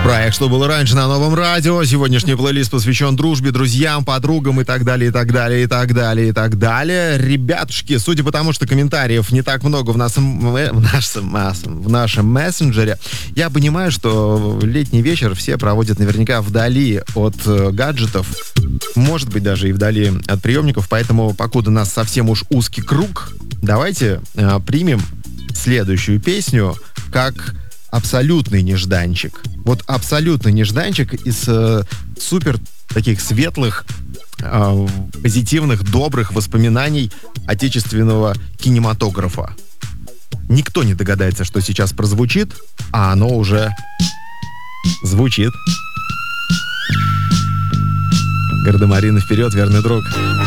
Проект «Что было раньше» на Новом радио. Сегодняшний плейлист посвящен дружбе, друзьям, подругам и так далее, и так далее, и так далее, и так далее. Ребятушки, судя по тому, что комментариев не так много в нашем мессенджере, я понимаю, что летний вечер все проводят наверняка вдали от гаджетов, может быть, даже и вдали от приемников, поэтому, покуда у нас совсем уж узкий круг, давайте примем следующую песню как абсолютный нежданчик. Вот абсолютный нежданчик из супер таких светлых, позитивных, добрых воспоминаний отечественного кинематографа. Никто не догадается, что сейчас прозвучит, а оно уже звучит. Гардемарины вперед, верный друг.